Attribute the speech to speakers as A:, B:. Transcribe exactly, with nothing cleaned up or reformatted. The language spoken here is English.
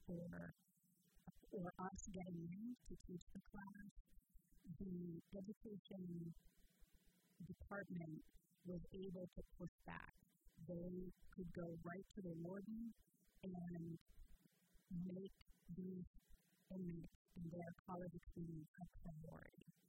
A: for, for us getting in to teach the class, the education department was able to push back. They could go right to the warden and make these inmates in their college experience a priority.